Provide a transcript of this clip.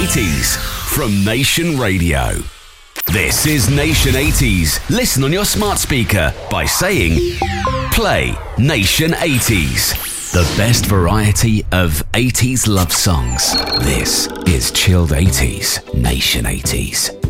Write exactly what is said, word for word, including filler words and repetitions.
eighties from Nation Radio. This is Nation eighties. Listen on your smart speaker by saying, play Nation eighties. The best variety of eighties love songs. This is Chilled eighties, Nation eighties.